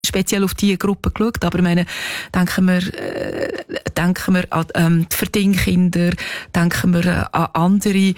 speziell auf diese Gruppe geschaut, aber ich meine, denken wir an die Verdingkinder, denken wir an andere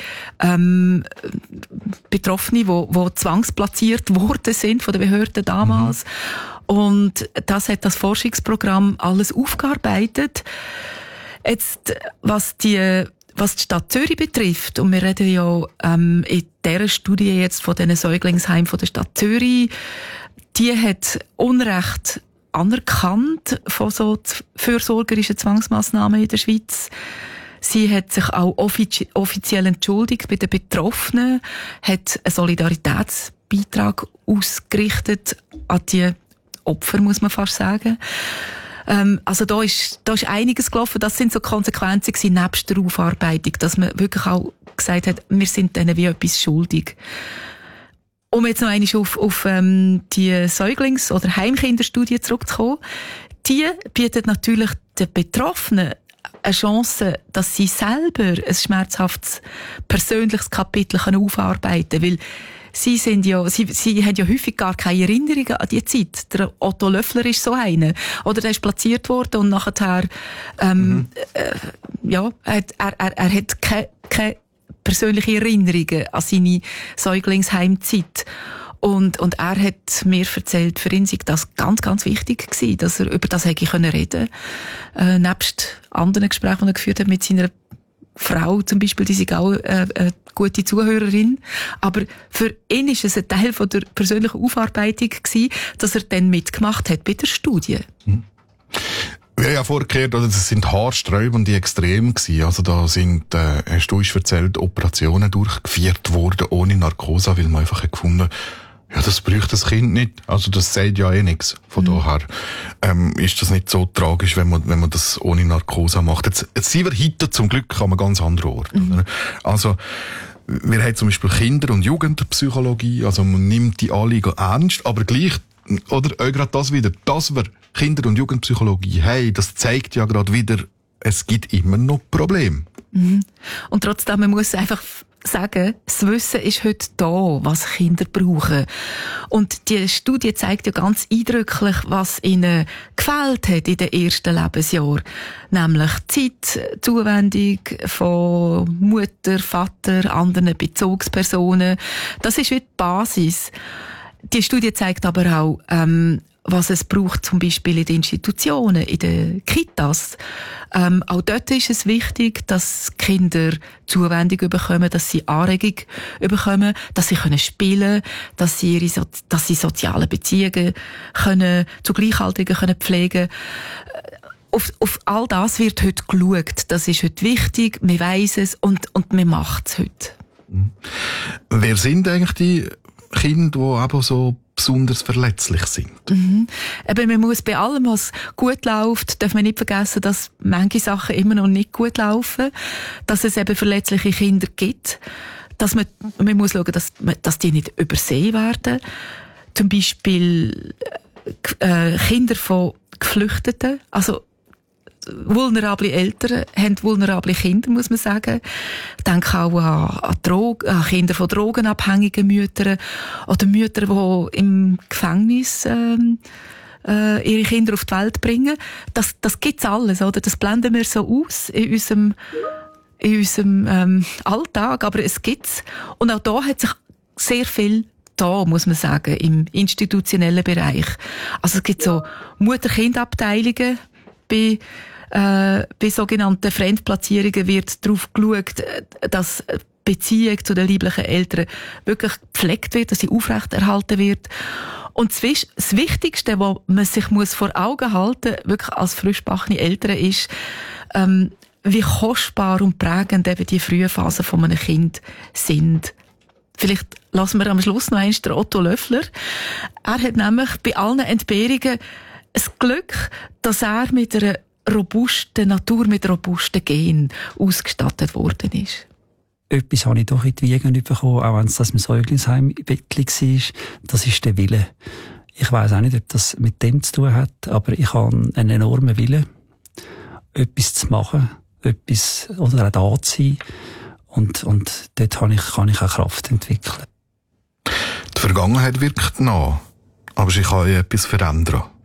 Betroffene, die zwangsplatziert worden sind von den Behörden damals. Und das hat das Forschungsprogramm alles aufgearbeitet. Jetzt, was die Stadt Zürich betrifft, und wir reden ja in dieser Studie jetzt von diesen Säuglingsheimen von der Stadt Zürich, die hat Unrecht anerkannt von so fürsorgerischen Zwangsmassnahmen in der Schweiz. Sie hat sich auch offiziell entschuldigt bei den Betroffenen, hat einen Solidaritätsbeitrag ausgerichtet an die Opfer, muss man fast sagen. Also da ist einiges gelaufen. Das sind so Konsequenzen gewesen, nebst der Aufarbeitung, dass man wirklich auch gesagt hat, wir sind denen wie etwas schuldig. Um jetzt noch einmal auf die Säuglings- oder Heimkinderstudie zurückzukommen. Die bietet natürlich den Betroffenen eine Chance, dass sie selber ein schmerzhaftes persönliches Kapitel aufarbeiten können. Weil sie haben ja häufig gar keine Erinnerungen an die Zeit. Der Otto Löffler ist so einer. Oder der ist platziert worden und nachher, er hat keine persönliche Erinnerungen an seine Säuglingsheimzeit. Und er hat mir erzählt, für ihn sei das ganz, ganz wichtig gewesen, dass er über das hätte reden können. Nebst anderen Gesprächen, die er geführt hat mit seiner Frau zum Beispiel, die ist auch eine gute Zuhörerin. Aber für ihn ist es ein Teil von der persönlichen Aufarbeitung gewesen, dass er dann mitgemacht hat bei der Studie. Wir haben ja vorgekehrt, das sind haarsträubende Extreme gewesen. Also da sind, hast du uns erzählt, Operationen durchgeführt worden ohne Narkose, weil man einfach gefunden, ja, das braucht das Kind nicht. Also das sagt ja eh nichts. Von daher ist das nicht so tragisch, wenn man das ohne Narkose macht. Jetzt sind wir heute zum Glück an einem ganz anderen Ort. Oder? Also wir haben zum Beispiel Kinder- und Jugendpsychologie, also man nimmt die Anliegen ernst, aber gleich, oder auch gerade das wieder, dass wir Kinder- und Jugendpsychologie haben, das zeigt ja gerade wieder, es gibt immer noch Probleme. Und trotzdem, man muss einfach sagen, das Wissen ist heute da, was Kinder brauchen. Und die Studie zeigt ja ganz eindrücklich, was ihnen gefehlt hat in den ersten Lebensjahren. Nämlich Zeit, Zuwendung von Mutter, Vater, anderen Bezugspersonen. Das ist wie die Basis. Die Studie zeigt aber auch, was es braucht, zum Beispiel in den Institutionen, in den Kitas. Auch dort ist es wichtig, dass Kinder Zuwendung bekommen, dass sie Anregung bekommen, dass sie spielen können, dass sie soziale Beziehungen zu Gleichaltrigen pflegen können. Auf all das wird heute geschaut. Das ist heute wichtig, man weiss es und man macht es heute. Wer sind eigentlich die Kinder, die aber so besonders verletzlich sind? Eben, man muss bei allem, was gut läuft, darf man nicht vergessen, dass manche Sachen immer noch nicht gut laufen, dass es eben verletzliche Kinder gibt, dass man muss schauen, dass die nicht übersehen werden. Zum Beispiel Kinder von Geflüchteten, also vulnerable Eltern haben vulnerable Kinder, muss man sagen. Ich denke auch an Kinder von drogenabhängigen Müttern oder Mütter, die im Gefängnis ihre Kinder auf die Welt bringen. Das gibt's alles, oder? Das blenden wir so aus in unserem Alltag, aber es gibt's. Und auch da hat sich sehr viel muss man sagen, im institutionellen Bereich. Also es gibt so Mutter-Kind-Abteilungen bei sogenannten Fremdplatzierungen wird darauf geschaut, dass Beziehung zu den lieblichen Eltern wirklich gepflegt wird, dass sie aufrechterhalten wird. Und das Wichtigste, was man sich vor Augen halten muss, wirklich als frischgebackene Eltern, ist, wie kostbar und prägend eben die frühen Phasen von einem Kind sind. Vielleicht lassen wir am Schluss noch einmal den Otto Löffler. Er hat nämlich bei allen Entbehrungen das Glück, dass er mit einer robusten Natur, mit robusten Genen ausgestattet worden ist. Etwas habe ich doch in die Wiege bekommen, auch wenn es das im Säuglingsheim im Bettli war. Das ist der Wille. Ich weiss auch nicht, ob das mit dem zu tun hat, aber ich habe einen enormen Willen, etwas zu machen, etwas, oder auch da zu sein. Und dort kann ich auch Kraft entwickeln. Die Vergangenheit wirkt nach. Aber ich kann ja etwas verändern.